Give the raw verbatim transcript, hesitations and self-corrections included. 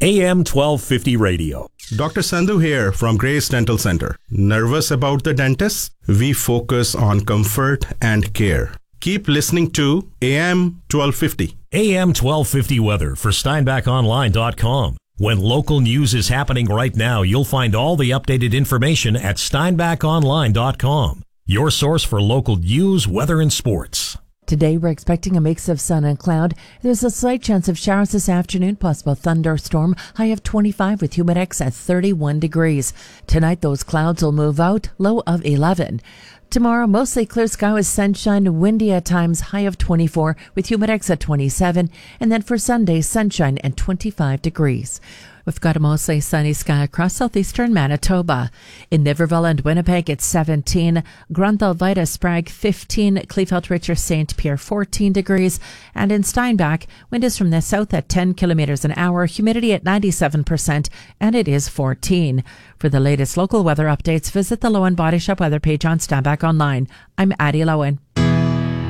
A M twelve fifty Radio. Doctor Sandhu here from Grace Dental Center. Nervous about the dentist? We focus on comfort and care. Keep listening to A M twelve fifty. A M twelve fifty weather for Steinbach Online dot com. When local news is happening right now, you'll find all the updated information at Steinbach Online dot com. Your source for local news, weather, and sports. Today, we're expecting a mix of sun and cloud. There's a slight chance of showers this afternoon, possible thunderstorm, high of twenty-five with humidex at thirty-one degrees. Tonight, those clouds will move out, low of eleven. Tomorrow, mostly clear sky with sunshine, windy at times, high of twenty-four with humidex at twenty-seven. And then for Sunday, sunshine and twenty-five degrees. We've got a mostly sunny sky across southeastern Manitoba. In Niverville and Winnipeg, it's seventeen. Grunthal, Vida, Sprague, fifteen. Kleefeld, Richard, Saint Pierre, fourteen degrees. And in Steinbach, wind is from the south at ten kilometers an hour, humidity at ninety-seven percent, and it is fourteen. For the latest local weather updates, visit the Lowen Body Shop weather page on Steinbach Online. I'm Addie Lowen.